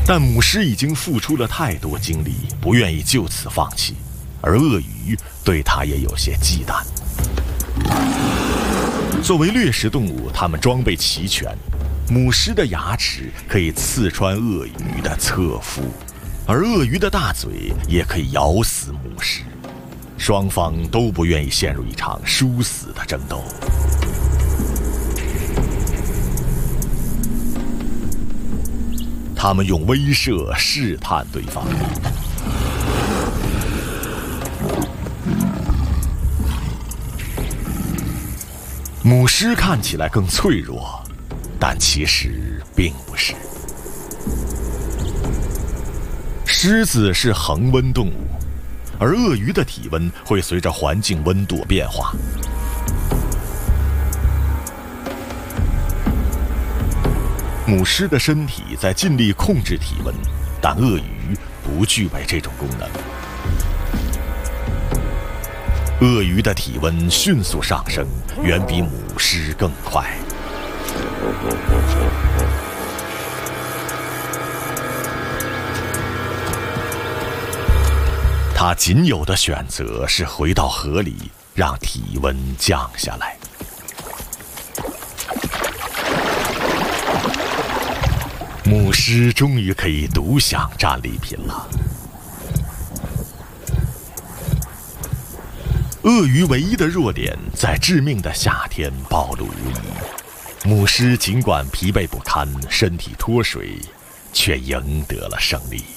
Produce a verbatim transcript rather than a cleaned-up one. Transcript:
但母狮已经付出了太多精力，不愿意就此放弃，而鳄鱼对它也有些忌惮。作为掠食动物，它们装备齐全，母狮的牙齿可以刺穿鳄鱼的侧腹，而鳄鱼的大嘴也可以咬死母狮。双方都不愿意陷入一场殊死的争斗。他们用威慑试探对方。母狮看起来更脆弱，但其实并不是。狮子是恒温动物，而鳄鱼的体温会随着环境温度变化。母狮的身体在尽力控制体温，但鳄鱼不具备这种功能。鳄鱼的体温迅速上升，远比母狮更快。它仅有的选择是回到河里，让体温降下来。母狮终于可以独享战利品了。鳄鱼唯一的弱点在致命的夏天暴露无遗。母狮尽管疲惫不堪，身体脱水，却赢得了胜利。